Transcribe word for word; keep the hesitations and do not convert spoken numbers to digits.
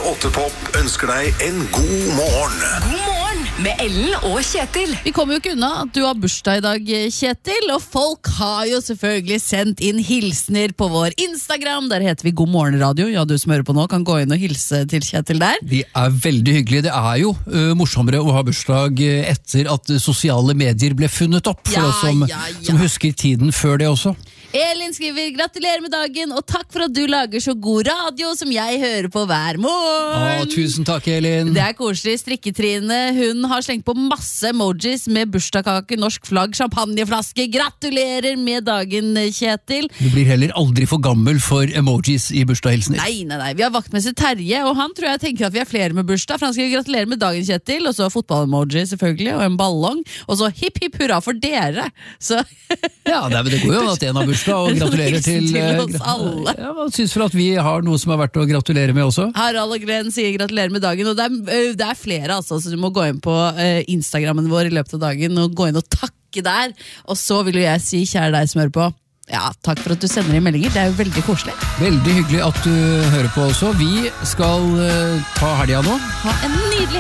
åtte Topp ønsker deg en god morgen. God morgen med Ellen og Kjetil. Vi kommer jo ikke unna at du har bursdag i dag, Kjetil, og folk har jo selvfølgelig sendt inn hilsner på vår Instagram. Der heter vi God morgen radio. Ja, du som hører på nå kan gå inn og hilse til Kjetil der. De er veldig hyggelige. Det er jo uh, morsommere å ha bursdag etter at sosiale medier ble funnet opp, for Ja, oss som, ja, ja. som husker tiden før det også. Elin skriver, gratulerer med dagen, og takk for at du lager så god radio som jeg hører på hver morgen. Å, tusen takk, Elin. Det er koselig. Strikketrine, hun har slengt på masse emojis med bursdagskake, norsk flagg, champagneflaske. Gratulerer med dagen, Kjetil. Du blir heller aldri for gammel for emojis i bursdagshilsener. Nei, nei, nei. Vi har vaktmester Terje, og han tror jeg tenker at vi er flere med bursdag, for han skriver gratulerer med dagen, Kjetil, og så fotball-emoji selvfølgelig, og en ballong, og så hipp, hipp, hurra for dere. Så Ja, det, det går jo an at en har bursdag, og gratulerer til, Til eh, oss alle. Ja, man synes vel at vi har noe som er verdt å gratulere med også. Harald og Glenn sier gratulerer med dagen, og det er, ø, det er flere, altså, så du må gå inn på uh, Instagrammen vår i løpet av dagen, og gå inn og takke der, og så vil jo jeg si, kjære deg som hører på, ja, takk for at du sender inn meldinger, det er jo veldig koselig. Veldig hyggelig at du hører på også. Vi skal eh, ta helga nå. Ha en nydelig